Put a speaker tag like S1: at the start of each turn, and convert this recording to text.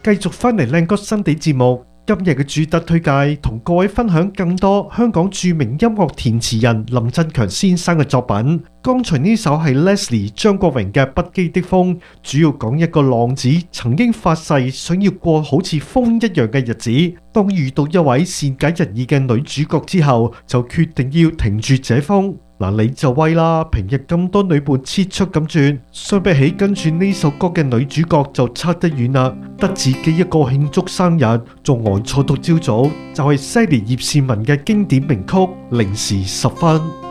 S1: 繼續返嚟靚歌新地節目，今日嘅主打推介同各位分享更多香港著名音樂填詞人林振強先生嘅作品。剛才呢首係 Leslie 張國榮嘅《不羈的風》，主要講一個浪子曾經發誓想要過好似風一樣嘅日子，當遇到一位善解人意嘅女主角之後，就決定要停住這風。嗱，你就威啦！平日咁多女伴切出咁轉，相比起跟住呢首歌嘅女主角就差得遠啦。得自己一個慶祝生日，仲呆坐到朝早，就係 Sally 葉倩文嘅經典名曲《零時10分》。